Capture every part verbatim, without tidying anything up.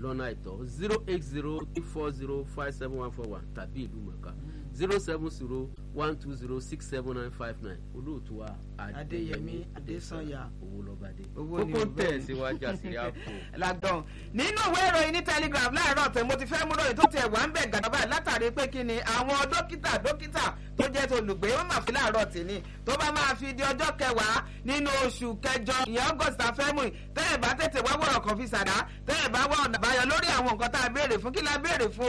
lọ́nà àìtọ́ zero eight zero three four zero five seven one four one tàbí ìlú mọ̀ká zero seven zero one two zero six seven nine five nine olóòtú wa Adéyẹmí Adésànyà owó lọ́bàdé owó ni kókó tẹ̀ síwájú àṣírí àpò. lágbọ́n nínú ìwé ìròyìn ní Telegraph láàárọ̀ tẹ̀ mo ti fẹ́ mú ròyìn tó tiẹ̀ wá ń bẹ̀ gàdọ́bà látàrí pé kí ni àwọn dókítà dókítà tó jẹ́ tó olùgbé wọn máa fi láàárọ̀ tì ní tó bá máa fi di ọjọ́ kẹwàá nínú oṣù kẹjọ ìyẹn August afẹ́mù tẹ́ ẹ̀ bá tètè wá wọ̀rọ̀ kan fi sàdá tẹ́ ẹ̀ bá wá ọ̀nà àbáyọ lórí àwọn nǹkan tá a béèrè fún kí la béèrè fún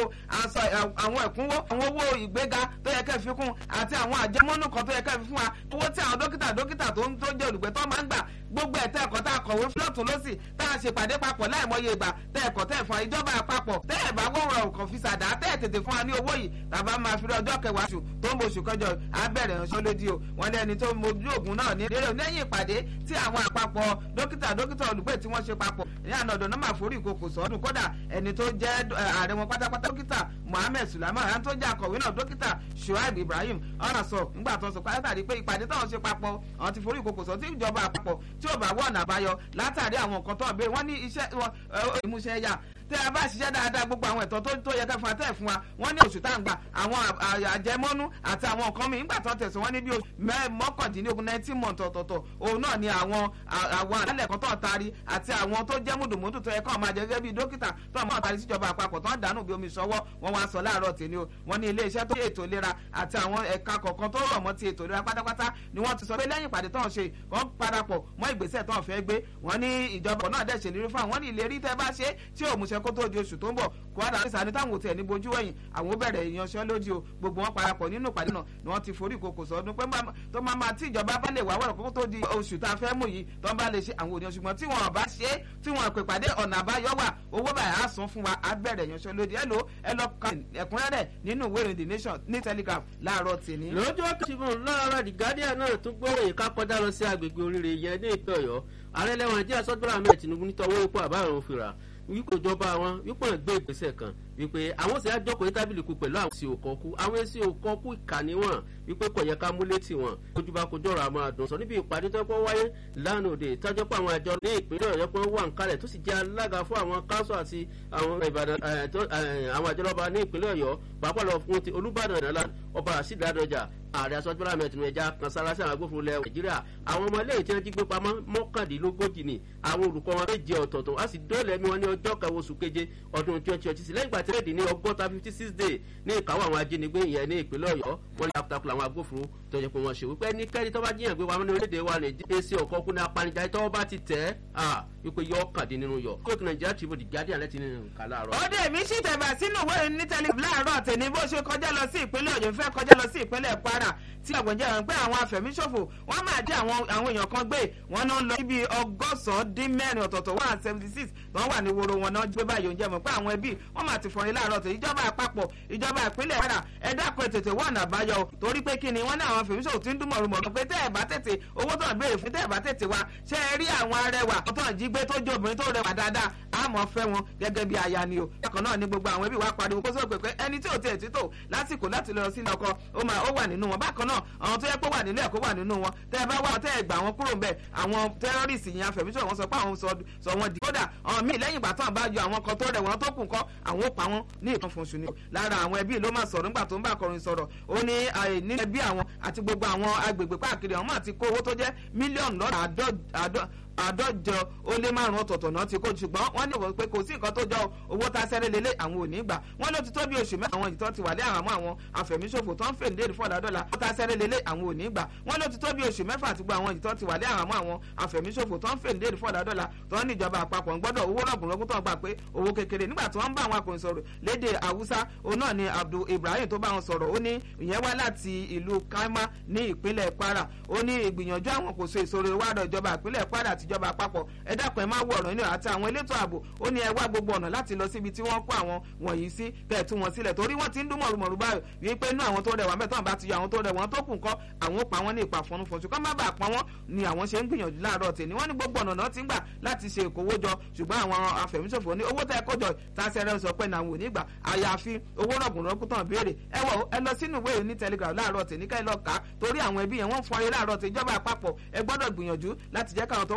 àwọn ẹ̀kúnwó àwọn owó ìgbéga tó yẹ kẹ́ fi kún àti àwọn àjẹmọ́nú kan tó yẹ kẹ́ fi fún wa owó tí àwọn dókítà dókítà tó ń tó jẹ́ olùgbé tó máa ń gbà gbogbo ẹ̀tẹ́ ẹ̀kọ́ tá a kọ̀wé flọ́ọ̀tún lọ́sì tá a ṣe pàdé papọ̀ láìmọye ìgbà tẹ́ ẹ̀kọ́ tẹ́ ẹ̀fọn ìjọba àpapọ̀ tẹ́ ẹ̀ bá wọ́wọ́ ọ̀kan fi sàdá tẹ́ ẹ̀ tètè fún wa ní owó yìí tàbá máa fi rí ọjọ́ kẹwàá oṣù tó ń bo oṣù kẹjọ abẹ́rẹ́ ìránṣẹ́ lódì o wọ́n ní ẹni tó mojú ògùn náà ní rere lẹ́yìn ìpàdé tí àwọn àpapọ̀ dókítà dókítà olùgbé tí wọ́n ṣe papọ̀ ní àná ọ̀dọ̀ náà máa forí ìkòkò sọ́dún kódà ẹni tó jẹ́ ààrẹ wọn pátápátá dókítà Mohammed Sulaiman àwọn tó jẹ́ akọ̀wé náà dókítà Shuaib Ibrahim ọ̀nà sọ nígbà tó ń sọ pátá pé ìpàdé táwọn ṣe papọ̀ àwọn ti forí ìkòkò sọ tí ìjọba àpapọ̀ tí ò bá wọ̀ ọ̀nà àbáyọ látàrí àwọn nǹkan tó ń béèrè wọ́n ní iṣẹ́ ìmúṣẹ yà tẹ́ a bá ṣiṣẹ́ dáadáa gbogbo àwọn ẹ̀tọ́ tó yẹ kẹ́ fún atẹ́ fún wa wọ́n ní oṣù tá à ń gbà àwọn àjẹmọ́nú àti àwọn nǹkan mi nígbà tó tẹ̀sán wọ́n ní bí oṣù mọ́kàndínlógún nineteen months ọ̀tọ̀ọ̀tọ̀ òun náà ni àwọn àwọn àlẹ́ kan tó ń tari àti àwọn tó jẹ́ mùdùmùdù tó yẹ kọ́ máa jẹ́ gẹ́gẹ́ bí dókítà tó máa tari síjọba àpapọ̀ tó ń dànù bí omi ìṣọwọ́ wọn wá sọ láàárọ̀ tèmi o wọ́n ní ilé iṣẹ́ tó yẹ ètò ìlera àti àwọn ẹ̀ka kọ̀ọ̀kan tó rọ̀ mọ́ ti ètò ìlera pátápátá ni wọ́n ti sọ pé lẹ́yìn ìpàdé tó ń ṣe kàn parapọ̀ mọ́ ìgbésẹ̀ tó ń fẹ́ gbé wọ́n ní ìjọba náà dẹ̀ ṣèlérí fún àwọn ní ìlérí tẹ́ bá ṣe tí ò múṣẹ kó tó di oṣù tó ń bọ̀ kwara ní sani táwọn òtẹ̀ ní bojú wẹ̀yìn àwọn ó bẹ̀rẹ̀ ìyanṣẹ́lódì o gbogbo wọn parapọ̀ nínú ìpàdé náà ni wọ́n ti forí ìkòkò sọdún pé tó máa máa tí ìjọba bá lè wá wọ̀rọ̀ kókó tó di oṣù tá a fẹ́ mú yìí tó ń bá lè ṣe àwọn òdìyàn ṣùgbọ́n tí wọn bá ṣe tí wọn pè pàdé ọ̀nà àbáyọ wà owó báyìí á san fún wa á bẹ̀rẹ̀ ìyanṣẹ́lódì ẹ lọ ẹ lọ kan ẹ̀kúnrẹ́rẹ́ nínú ìwé ìròyìn The Nation ní Telegraph láàárọ̀ tèmi. lójú ọkùnrin láàárọ̀ The Guardian náà tún gbọ́rọ̀ yìí ká kọjá lọ sí agbègbè oríire yẹn ní ìpínlẹ̀ Ọ̀yọ́ ààrẹ lẹ́wọ̀n Nàìjíríà sọ́dọ̀ Ahmed Tinubu nítorí ipò àbáyọ̀rún fìrà wípé ìjọba wọn wípé gbé ìgbésẹ̀ kan wípé àwọn sì á jókòó ní tábìlì kù pẹ̀lú àwọn èsì òkọ́kú àwọn èsì òkọ́kú ìkànnì wọn wípé kò yẹ ká mú létí wọn ojú bá kojú ọ̀rọ̀ àmọ́ àdùn sọ níbi ìpàdé tó pọ̀ wáyé lánàá òde ìtajọ́ pé àwọn àjọ ní ìpínlẹ̀ Ọ̀yọ́ pé wà ń kalẹ̀ tó sì jẹ́ alága fún àwọn káńsù àti àwọn Ìbàdàn àwọn àjọlọ́ba ní ìpínlẹ̀ Ọ̀yọ́ pàápàá lọ fún ti Olúbàdàn ìdàlá ọba Rasheed Ládọjà ààrẹ asọ́jọ́lá mẹ́tìnú ẹja kan sára sí àwọn agbófinró ilẹ̀ Nàìjíríà àwọn ọmọ ilé tí wọ́n jí gbé pamọ́ mọ́kàndínlógójì ni àwọn olùkọ́ wọn méje ọ̀tọ̀ọ̀tọ̀ á sì dóòlà ẹ̀mí wọn ní ọjọ́ kẹwàá oṣù keje ọdún twenty twenty six lẹ́yìn ìgbà tí rédíò ní ọgọ́ta fifty six day ní ìkáwọ́ àwọn ajínigbé ìyẹn ní ìpínlẹ̀ Ọ̀yọ́ wọn ní takuntakun àwọn agbófinró tó jẹ́ pé wọ́n ṣe wípé ẹnikẹ́ni tó bá jíyàn gbé pamọ́ ní orílẹ̀-èdè wa Nàìjíríà èsì ọ̀kọ́kú ní apanijayé tó bá ti tẹ̀ ẹ́ wípé yọ ọ̀kàdé nínú yọ kóòtù Nàìjíríà Tribune The Guardian lẹ́tí nínú nǹkan láàárọ̀. ó dé mi sì tẹ̀bà sínú ìwé ní Telegraph láàárọ̀ tèmi bó ṣe kọjá lọ sí ìpínlẹ̀ Ọ̀yọ́ fẹ́ kọjá lọ sí ìpínlẹ̀ Kwara tí àgbọ̀njẹ́ wọn pé àwọn afẹ̀míṣòfò wọ́n máa dé àwọn àwọn èèyàn kan gbé wọ́n náà lọ síbi ọgọ́sàn-án dín mẹ́rin ọ̀tọ̀ọ̀tọ̀ one seventy six tó wà ní woro wọn náà gbé báyìí oúnjẹ mọ̀ pé àwọn ẹbí wọ́n máa ti fọrin láàárọ̀ tó ìjọba àpapọ̀ ìjọba ìpínlẹ̀ Kwara ẹ dákun ẹ tètè wọ́n àbáyọ torí pé kí ni wọ́n ní àwọn afẹ̀míṣòfò tí ń dún mọ̀rùmọ̀rù pé tẹ́ ẹ̀ bá tètè owó tó ń béèrè fún tẹ́ ẹ̀ bá tètè wá ṣe é rí àwọn arẹwà tó ń jí gbé tó jẹ́ obìnrin tó rẹwà dáadáa àmọ́ fẹ́ wọn gẹ́gẹ́ bí aya ni o bákan náà ni gbogbo àwọn ẹbí wa pariwo kó sọ pé ẹni tí ò tiẹ̀ títò lásìkò láti lọ sílé ọkọ ó máa ó wà nínú wọn bákan náà àwọn tó yẹ pé wà nílé ẹ̀kọ́ wà nínú wọn tẹ́ ẹ bá wà tẹ́ ẹ gbà wọn kúrò ńbẹ̀ àwọn tẹ́rọ́rìsì yẹn afẹ̀míṣọ́ wọn sọ pé àwọn sọ wọn di kódà àwọn míì lẹ́yìn ìgbà tó ń bá yọ àwọn kan tó rẹ̀ wọ́n tó kù kọ́ àwọn ó pa wọn ní ìkan fún oṣù ni lára àwọn ẹbí ló máa sọ̀rọ̀ nígbà tó ń bá akọrin sọ̀rọ̀ ó ní ní ẹbí àwọn àti gbogbo àwọn agbègbè káàkiri àwọn máa ti kó owó tó jẹ́ mílíọ̀nù lọ́nà àádọ́ àádọ́jọ ó lé márùn ọ̀tọ̀ọ̀tọ̀ náà ti kó ṣùgbọ́n wọ́n ní ìwọ̀n pé kò sí nǹkan tó jọ owó tá a sẹ́rẹ́ lélẹ̀ àwọn ò ní gbà wọ́n ló ti tó bí oṣù mẹ́ta àwọn ìtọ́ ti wà lé àhámọ́ àwọn afẹ̀míṣòfò tó ń fè ní fọ́ọ̀dà dọ́là wọ́n tá a sẹ́rẹ́ lélẹ̀ àwọn ò ní gbà wọ́n ló ti tó bí oṣù mẹ́fà àti gbọ́ àwọn ìtọ́ ti wà lé àhámọ́ àwọn afẹ̀míṣòfò tó ń fè ní fọ́ọ̀dà dọ́là tó ń níjọba àpapọ̀ ń gbọ́dọ̀ owó rọ̀gùnrọ̀gùn tó ń gbà pé owó kékeré nígbà tí wọ́n ń bá àwọn akọ̀rin sọ̀rọ̀ lédè Haúsá òun náà ni Abdul Ibrahim tó bá wọn sọ̀rọ̀ ó ní ìyẹn wá láti ìlú Kaima ní ìpínlẹ̀ Kwara ó ní ìgbìyànjú àwọn kò so ìṣòro ìwádọ̀ ìjọba ìpínlẹ̀ Kwara àtijọba àpapọ̀ ẹ dákun ẹ má wọ ọ̀rọ̀ inú àti àwọn elétò ààbò ó ní ẹ wá gbogbo ọ̀nà láti lọ síbi tí wọ́n kó àwọn wọ̀nyí sí kẹ́ ẹ̀ tú wọn sílẹ̀ torí wọ́n ti ń dún mọ̀rùmọ̀rù báyìí wípé inú àwọn tó rẹwà mẹ́tọ́ bá ti yọ àwọn tó rẹwà tó kù ńkọ́ àwọn ó pa wọ́n ní ìpa fọnúfọnṣù kọ́ má bàa pa wọ́n ni àwọn ṣe ń gbìyànjú láàárọ̀ tèmi wọ́n ní gbogbo ọ̀nà náà ti ń gbà láti ṣe ìkówójọ ṣùgbọ́n àwọn afẹ̀míṣòfò ní owó tẹ́ ẹ kójọ tá a ṣẹrẹ sọ pé àwọn ò ní gbà àyàfi owó rọ̀gùnrọ̀gùn tán béèrè ẹ wọ ẹ lọ sínú ìwé ní Telegraph láàárọ̀ tèmi ká ẹ lọ kà á torí àwọn ẹbí yẹn wọ́n fọyín láàárọ̀ tèmi ìjọba àpapọ̀ ẹ gbọ́dọ̀ gbìyànjú láti jẹ́ káwọn tó